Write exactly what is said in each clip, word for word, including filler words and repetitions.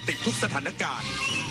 ติดทุกสถานการณ์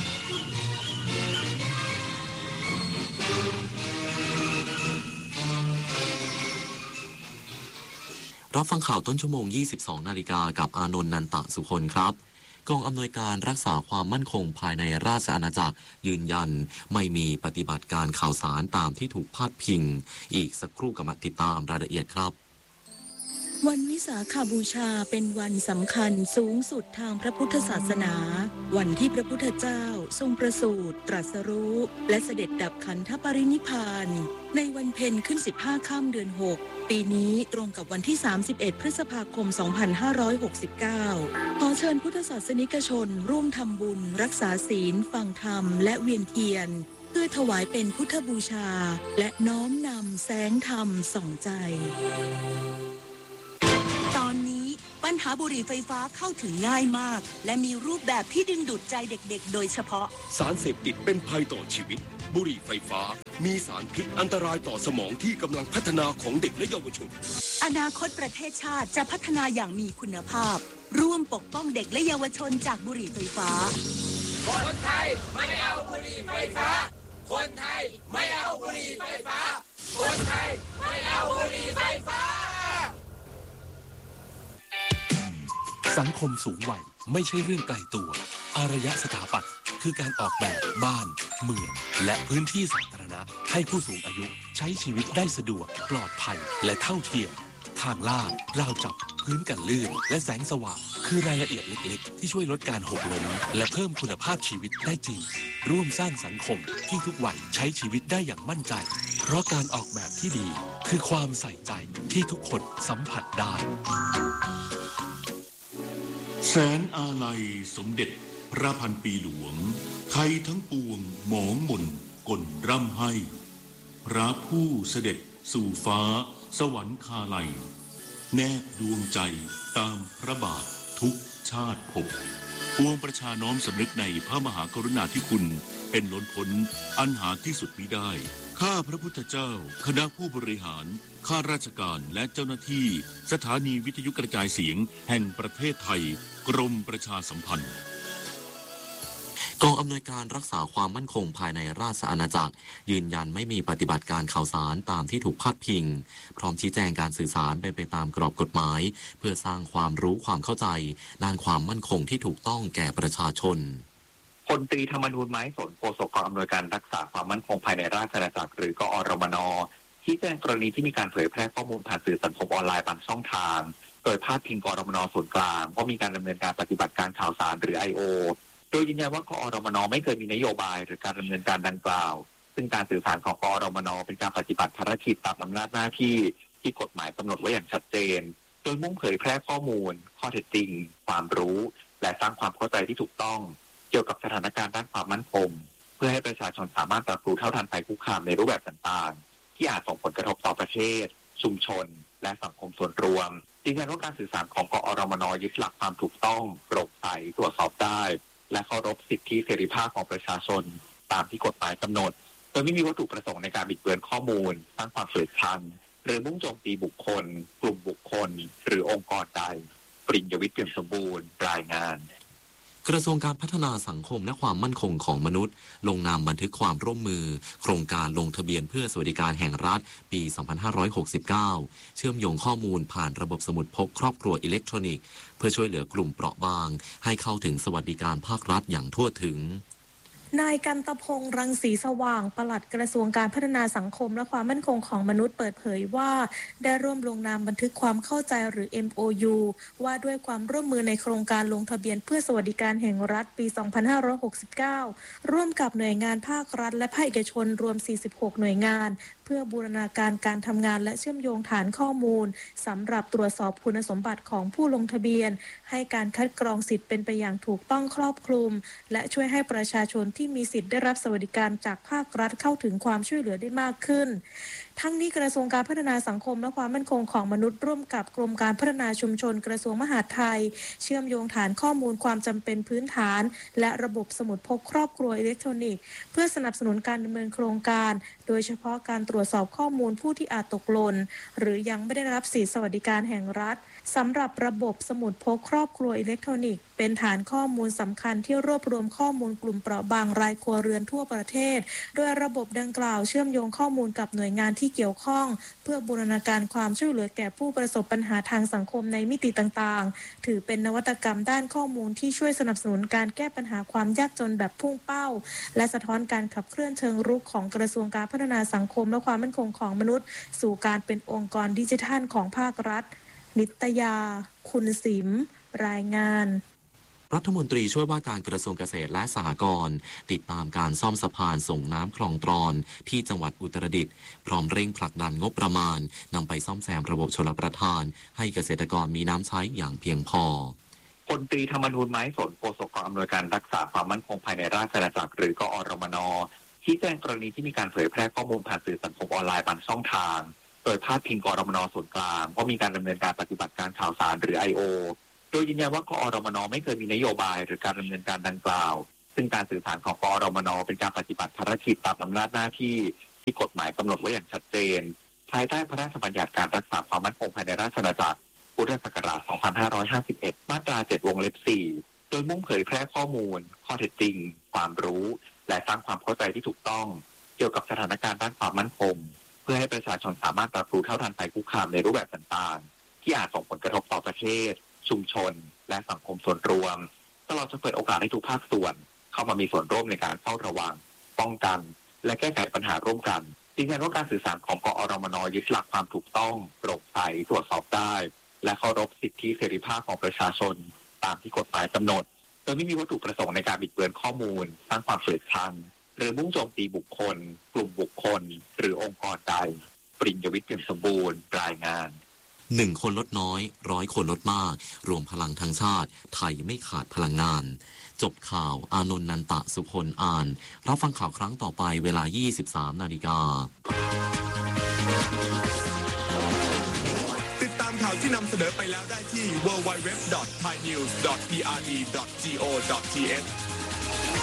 รับฟังข่าวต้นชั่วโมง ยี่สิบสอง นาฬิกากับอานนท์นันตะสุคนครับกองอำนวยการรักษาความมั่นคงภายในราชอาณาจักรยืนยันไม่มีปฏิบัติการข่าวสารตามที่ถูกพาดพิงอีกสักครู่กลับมาติดตามรายละเอียดครับวันวิสาขบูชาเป็นวันสำคัญสูงสุดทางพระพุทธศาสนาวันที่พระพุทธเจ้าทรงประสูติตรัสรู้และเสด็จดับขันธปรินิพพานในวันเพ็ญขึ้นสิบห้าค่ำเดือนหกปีนี้ตรงกับวันที่สามสิบเอ็ดพฤษภาคมสองพันห้าร้อยหกสิบเก้าขอเชิญพุทธศาสนิกชนร่วมทำบุญรักษาศีลฟังธรรมและเวียนเทียนเพื่อถวายเป็นพุทธบูชาและน้อมนำแสงธรรมส่องใจตอนนี้ปัญหาบุหรี่ไฟฟ้าเข้าถึงง่ายมากและมีรูปแบบที่ดึงดูดใจเด็กๆโดยเฉพาะสารเสพติดเป็นภัยต่อชีวิตบุหรี่ไฟฟ้ามีสารพิษอันตรายต่อสมองที่กำลังพัฒนาของเด็กและเยาวชนอนาคตประเทศชาติจะพัฒนาอย่างมีคุณภาพร่วมปกป้องเด็กและเยาวชนจากบุหรี่ไฟฟ้าคนไทยไม่เอาบุหรี่ไฟฟ้าคนไทยไม่เอาบุหรี่ไฟฟ้าคนไทยไม่เอาบุหรี่ไฟฟ้าสังคมสูงวัยไม่ใช่เรื่องไกลตัวอารยสถาปัตย์คือการออกแบบบ้านเมืองและพื้นที่สาธารณะให้ผู้สูงอายุใช้ชีวิตได้สะดวกปลอดภัยและเท่าเทียมทางลาดราวจับพื้นกันลื่นและแสงสว่างคือรายละเอียดเล็กๆที่ช่วยลดการหกล้มและเพิ่มคุณภาพชีวิตได้จริงร่วมสร้างสังคมที่ทุกวัยใช้ชีวิตได้อย่างมั่นใจเพราะการออกแบบที่ดีคือความใส่ใจที่ทุกคนสัมผัสได้แสนอาลัยสมเด็จพระพันปีหลวงไทยทั้งปวงหมองมนกลร่ำให้พระผู้เสด็จสู่ฟ้าสวรรคาลัยแนบดวงใจตามพระบาททุกชาติภพปวงประชาน้อมสำนึกในพระมหากรุณาธิคุณเป็นล้นพ้นอันหาที่สุดมิได้ข้าพระพุทธเจ้าคณะผู้บริหารข้าราชการและเจ้าหน้าที่สถานีวิทยุกระจายเสียงแห่งประเทศไทยกรมประชาสัมพันธ์กองอำนวยการรักษาความมั่นคงภายในราชอาณาจักรยืนยันไม่มีปฏิบัติการข่าวสารตามที่ถูกพาดพิงพร้อมชี้แจงการสื่อสารเป็นไปตามกรอบกฎหมายเพื่อสร้างความรู้ความเข้าใจด้านความมั่นคงที่ถูกต้องแก่ประชาชนพลตรีธรรมนูญไม้สนโฆษกกองอำนวยการรักษาความมั่นคงภายในราชอาณาจักรหรือกอรมนชี้แจงกรณีที่มีการเผยแพร่ข้อมูลผ่านสื่อสังคมออนไลน์บางช่องทางโดยพาดพิงกอรมนส่วนกลางว่ามีการดำเนินการปฏิบัติการข่าวสารหรือ ไอ โอ โดยยืนยันว่ากอรมนไม่เคยมีนโยบายหรือการดำเนินการดังกล่าวซึ่งการสื่อสารของกอรมนเป็นการปฏิบัติภารกิจตามอำนาจหน้าที่ที่กฎหมายกำหนดไว้อย่างชัดเจนโดยมุ่งเผยแพร่ข้อมูลข้อเท็จจริงความรู้และสร้างความเข้าใจที่ถูกต้องเกี่ยวกับสถานการณ์ด้านความมั่นคงเพื่อให้ประชาชนสามารถรับรู้เท่าทันภัยคุกคามในรูปแบบต่างๆที่อาจส่งผลกระทบต่อประเทศชุมชนและสังคมส่วนรวมยืนยันว่าการสื่อสารของกอรมนยึดหลักความถูกต้องโปร่งใสตรวจสอบได้และเคารพสิทธิเสรีภาพของประชาชนตามที่กฎหมายกำหนดโดยไม่มีวัตถุประสงค์ในการบิดเบือนข้อมูลสร้างความเกลียดชังหรือมุ่งโจมตีบุคคลกลุ่มบุคคลหรือองค์กรใดปริญญวิทย์เปี่ยมสมบูรณ์รายงานกระทรวงการพัฒนาสังคมและความมั่นคงของมนุษย์ลงนามบันทึกความร่วมมือโครงการลงทะเบียนเพื่อสวัสดิการแห่งรัฐปี สองพันห้าร้อยหกสิบเก้า เชื่อมโยงข้อมูลผ่านระบบสมุดพกครอบครัวอิเล็กทรอนิกส์เพื่อช่วยเหลือกลุ่มเปราะบางให้เข้าถึงสวัสดิการภาครัฐอย่างทั่วถึงนายกันตพงษ์รังสีสว่างปลัดกระทรวงการพัฒนาสังคมและความมั่นคงของมนุษย์เปิดเผยว่าได้ร่วมลงนามบันทึกความเข้าใจหรือ เอ็ม โอ ยู ว่าด้วยความร่วมมือในโครงการลงทะเบียนเพื่อสวัสดิการแห่งรัฐปี สองพันห้าร้อยหกสิบเก้า ร่วมกับหน่วยงานภาครัฐและภาคเอกชนรวม สี่สิบหก หน่วยงานเพื่อบูรณาการการทำงานและเชื่อมโยงฐานข้อมูลสำหรับตรวจสอบคุณสมบัติของผู้ลงทะเบียนให้การคัดกรองสิทธิ์เป็นไปอย่างถูกต้องครอบคลุมและช่วยให้ประชาชนที่มีสิทธิ์ได้รับสวัสดิการจากภาครัฐเข้าถึงความช่วยเหลือได้มากขึ้นทั้งนี้กระทรวงการพัฒนาสังคมและความมั่นคงของมนุษย์ร่วมกับกรมการพัฒนาชุมชนกระทรวงมหาดไทยเชื่อมโยงฐานข้อมูลความจำเป็นพื้นฐานและระบบสมุดพกครอบครัวอิเล็กทรอนิกส์เพื่อสนับสนุนการดำเนินโครงการโดยเฉพาะการตรวจสอบข้อมูลผู้ที่อาจตกหล่นหรือยังไม่ได้รับสิทธิสวัสดิการแห่งรัฐสำหรับระบบสมุดพกครอบครัวอิเล็กทรอนิกส์เป็นฐานข้อมูลสำคัญที่รวบรวมข้อมูลกลุ่มเปราะบางรายครัวเรือนทั่วประเทศโดยระบบดังกล่าวเชื่อมโยงข้อมูลกับหน่วยงานที่เกี่ยวข้องเพื่อบูรณาการความช่วยเหลือแก่ผู้ประสบปัญหาทางสังคมในมิติต่างๆถือเป็นนวัตกรรมด้านข้อมูลที่ช่วยสนับสนุนการแก้ปัญหาความยากจนแบบพุ่งเป้าและสะท้อนการขับเคลื่อนเชิงรุกของกระทรวงการพัฒนาสังคมและความมั่นคงของมนุษย์สู่การเป็นองค์กรดิจิทัลของภาครัฐนิตยาคุณสิมรายงานรัฐมนตรีช่วยว่าการกระทรวงเกษตรและสหกรณ์ติดตามการซ่อมสะพานส่งน้ำคลองตรอนที่จังหวัดอุตรดิตถ์พร้อมเร่งผลักดันงบประมาณนำไปซ่อมแซมระบบชลประทานให้เกษตรกรมีน้ำใช้อย่างเพียงพอพลตรีธรรมนูญไม้สนโฆษกกองอำนวยการรักษาความมั่นคงภายในราชอาณาจักรหรือกอรมนชี้แจงกรณีที่มีการเผยแพร่ข้อมูลผ่านสื่อสังคมออนไลน์บางช่องทางโดยพาดพิงกอรมนส่วนกลางว่ามีการดำเนินการปฏิบัติการข่าวสารหรือ ไอ โอ โดยยืนยันว่ากอรมนไม่เคยมีนโยบายหรือการดำเนินการดังกล่าวซึ่งการสื่อสารของกอรมนเป็นการปฏิบัติภารกิจตามอำนาจหน้าที่ที่กฎหมายกำหนดไว้อย่างชัดเจนภายใต้พระราชบัญญัติการรักษาความมั่นคงภายในราชอาณาจักรพุทธศักราช สองพันห้าร้อยห้าสิบเอ็ด มาตรา เจ็ด วงเล็บ สี่ โดยมุ่งเผยแพร่ข้อมูลข้อเท็จจริงความรู้และสร้างความเข้าใจที่ถูกต้องเกี่ยวกับสถานการณ์ด้านความมั่นคงเพื่อให้ประชาชนสามารถรับรู้เท่าทันภัยคุกคามในรูปแบบต่างๆที่อาจส่งผลกระทบต่อประเทศชุมชนและสังคมส่วนรวมตลอดจนเปิดโอกาสให้ทุกภาคส่วนเข้ามามีส่วนร่วมในการเฝ้าระวังป้องกันและแก้ไขปัญหาร่วมกันยืนยันว่าการสื่อสารของกอรมนยึดหลักความถูกต้องโปร่งใสตรวจสอบได้และเคารพสิทธิเสรีภาพของประชาชนตามที่กฎหมายกำหนดโดยไม่มีวัตถุประสงค์ในการบิดเบือนข้อมูลสร้างความเกลียดชังหรือมุ่งโจมตีบุคคลกลุ่มบุคคลหรือองค์กรใดปริญญวิทย์เปี่ยมสมบูรณ์รายงานหนึ่งคนลดน้อยร้อยคนลดมากรวมพลังทางชาติไทยไม่ขาดพลังงานจบข่าวอานนท์นันตะสุพลอ่านรับฟังข่าวครั้งต่อไปเวลา ยี่สิบสามนาฬิกาติดตามข่าวที่นำเสนอไปแล้วได้ที่ ดับเบิลยู ดับเบิลยู ดับเบิลยู ดอท ไทยนิวส์ ดอท พี อาร์ อี ดอท จี โอ ดอท ที เอช